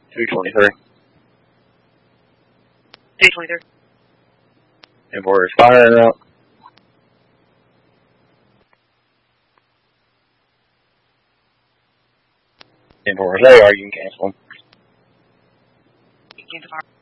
223. 223. Import is fire route. Import is AR, you can cancel them. You can fire.